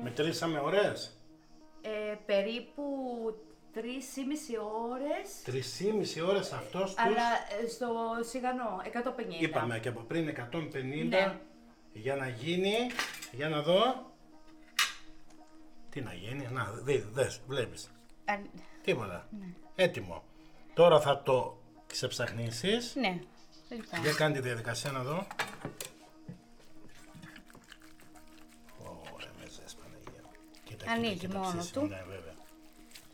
Μετρήσαμε ώρες. Περίπου 3,5 ώρες. 3,5 ώρες αυτός τους. Αλλά στο σιγανό, 150. Είπαμε και από πριν 150. Ναι. Για να γίνει, για να δω. Τι να γίνει, να δες, βλέπεις. Τίποτα. Ναι. Έτοιμο. Τώρα θα το ξεψαχνίσεις. Ναι. Λοιπόν. Για κάνε τη διαδικασία να δω. Ωραία, με ζες Παναγία. Κοίτα, Ανοίγει κοίτα, μόνο ψήσιμο, του. Ναι, βέβαια.